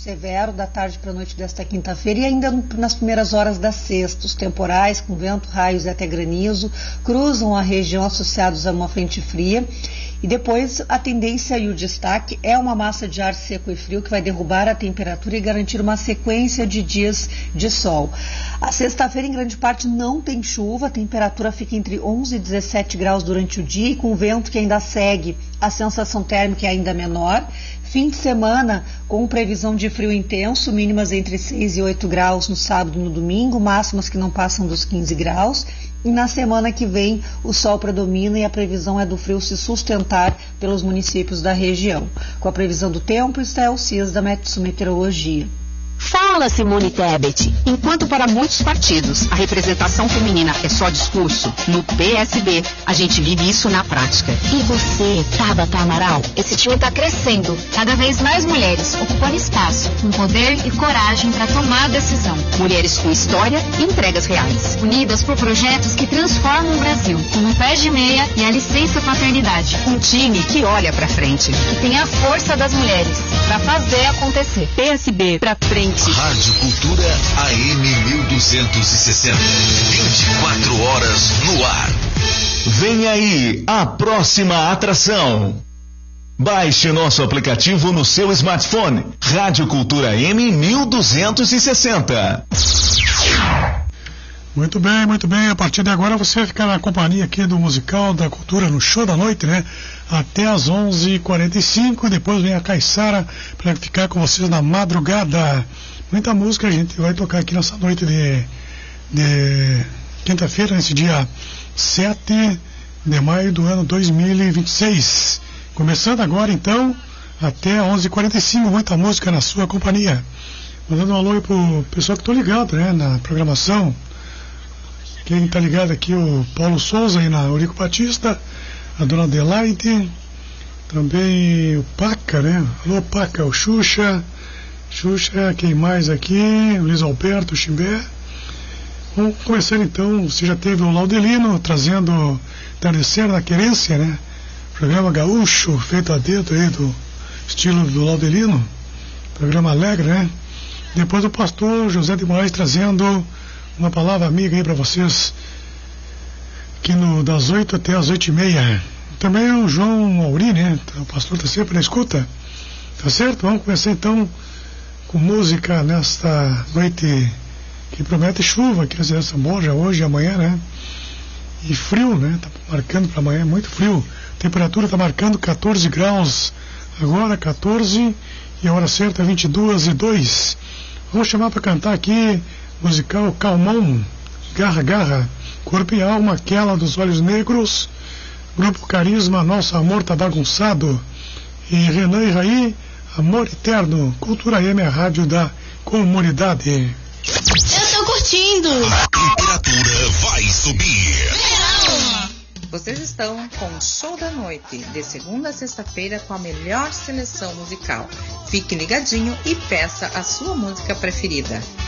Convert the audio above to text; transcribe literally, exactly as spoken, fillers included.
severo da tarde para a noite desta quinta-feira e ainda nas primeiras horas da sexta. Os temporais com vento, raios e até granizo cruzam a região associados a uma frente fria. E depois a tendência e o destaque é uma massa de ar seco e frio que vai derrubar a temperatura e garantir uma sequência de dias de sol. A sexta-feira em grande parte não tem chuva, a temperatura fica entre onze e dezessete graus durante o dia e com vento que ainda segue, a sensação térmica é ainda menor. Fim de semana com previsão de frio intenso, mínimas entre seis e oito graus no sábado e no domingo, máximas que não passam dos quinze graus. E na semana que vem o sol predomina e a previsão é do frio se sustentar pelos municípios da região. Com a previsão do tempo, está é o C I S da Meteorologia. Fala, Simone Tebet. Enquanto para muitos partidos a representação feminina é só discurso, no P S B a gente vive isso na prática. E você, Tabata Amaral? Esse time está crescendo. Cada vez mais mulheres ocupando espaço, com poder e coragem para tomar a decisão. Mulheres com história e entregas reais. Unidas por projetos que transformam o Brasil, como o Pé de Meia e a licença paternidade. Um time que olha para frente. Que tem a força das mulheres para fazer acontecer. P S B para frente. Rádio Cultura A M mil duzentos e sessenta. vinte e quatro horas no ar. Vem aí a próxima atração. Baixe nosso aplicativo no seu smartphone. Rádio Cultura A M mil duzentos e sessenta. Muito bem, muito bem. A partir de agora você vai ficar na companhia aqui do Musical da Cultura no Show da Noite, né? Até às onze e quarenta e cinco. Depois vem a Caissara para ficar com vocês na madrugada. Muita música a gente vai tocar aqui nessa noite de, de quinta-feira, nesse dia sete de maio do ano dois mil e vinte e seis. Começando agora então, até onze e quarenta e cinco. Muita música na sua companhia. Mandando um alô aí pro pessoal que tô ligado, né? Na programação. Quem tá ligado aqui, o Paulo Souza aí na Eurico Batista, a dona Adelaide, também o Paca, né? Alô Paca, o Xuxa, Xuxa, quem mais aqui? O Luiz Alberto, o Chimbé. Vamos começar então, você já teve o Laudelino trazendo Entardecer na Querência, né? Programa gaúcho, feito a dedo aí do estilo do Laudelino, programa alegre, né? Depois o pastor José de Moraes trazendo uma palavra amiga aí para vocês, aqui no, das oito até as oito e meia. Também o João Auri, né? O pastor está sempre na escuta. Tá certo? Vamos começar então com música nesta noite que promete chuva, quer dizer, essa boa já hoje e amanhã, né? E frio, né? Tá marcando para amanhã, muito frio. A temperatura tá marcando catorze graus, agora catorze, e a hora certa vinte e duas e dois. Vamos chamar para cantar aqui musical Calmon, Garra Garra, Corpo e Alma, aquela dos Olhos Negros, Grupo Carisma, Nosso Amor Tá Bagunçado, e Renan e Raí, Amor Eterno. Cultura M, a rádio da comunidade. Eu tô curtindo. A temperatura vai subir. Verão. Vocês estão com o Show da Noite, de segunda a sexta-feira, com a melhor seleção musical. Fique ligadinho e peça a sua música preferida.